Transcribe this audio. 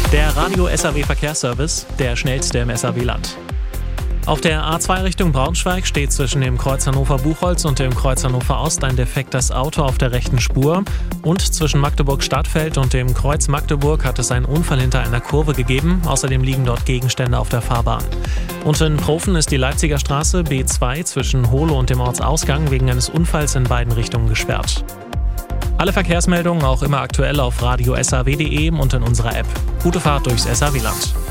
Der Radio SAW Verkehrsservice, der schnellste im SAW-Land. Auf der A2 Richtung Braunschweig steht zwischen dem Kreuz Hannover-Buchholz und dem Kreuz Hannover-Ost ein defektes Auto auf der rechten Spur. Und zwischen Magdeburg-Stadtfeld und dem Kreuz Magdeburg hat es einen Unfall hinter einer Kurve gegeben. Außerdem liegen dort Gegenstände auf der Fahrbahn. Und in Profen ist die Leipziger Straße B2 zwischen Hohle und dem Ortsausgang wegen eines Unfalls in beiden Richtungen gesperrt. Alle Verkehrsmeldungen auch immer aktuell auf radio-saw.de und in unserer App. Gute Fahrt durchs SAW-Land.